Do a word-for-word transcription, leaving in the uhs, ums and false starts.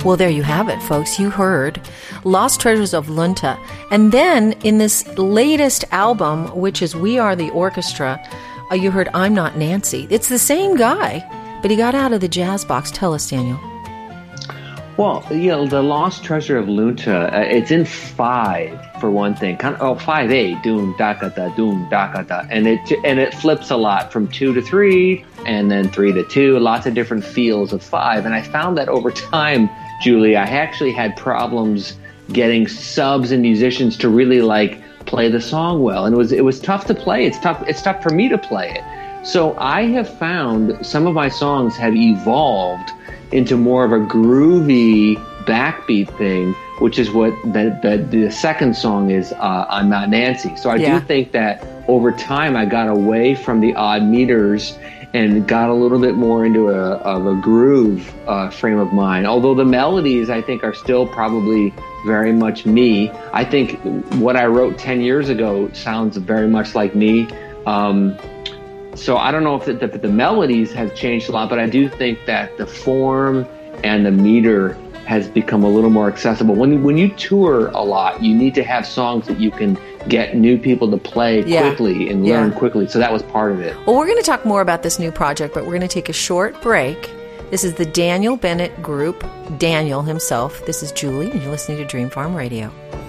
Well, there you have it, folks. You heard Lost Treasures of Lunta. And then in this latest album, which is We Are the Orchestra, uh, you heard I'm Not Nancy. It's the same guy, but he got out of the jazz box. Tell us, Daniel. Well, you know, the Lost Treasure of Lunta, uh, it's in five for one thing. Kind of, oh, five eight, doom dakata, doom dakata, and it and it flips a lot from two to three, and then three to two. Lots of different feels of five, and I found that over time, Julie, I actually had problems getting subs and musicians to really like play the song well, and it was it was tough to play. It's tough. It's tough for me to play it. So I have found some of my songs have evolved into more of a groovy backbeat thing, which is what the, the, the second song is, uh, I'm Not Nancy. So I yeah. do think that over time I got away from the odd meters and got a little bit more into a, of a groove uh, frame of mind. Although the melodies, I think, are still probably very much me. I think what I wrote ten years ago sounds very much like me. Um, So I don't know if the, the, the melodies have changed a lot, but I do think that the form and the meter has become a little more accessible. When when you tour a lot, you need to have songs that you can get new people to play yeah. quickly and learn yeah. quickly. So that was part of it. Well, we're going to talk more about this new project, but we're going to take a short break. This is the Daniel Bennett Group, Daniel himself. This is Julie, and you're listening to Dream Farm Radio.